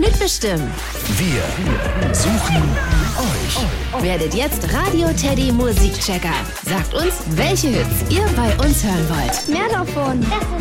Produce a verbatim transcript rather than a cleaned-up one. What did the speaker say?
mitbestimmen. Wir suchen euch. Werdet jetzt Radio Teddy Musikchecker. Sagt uns, welche Hits ihr bei uns hören wollt. Mehr davon.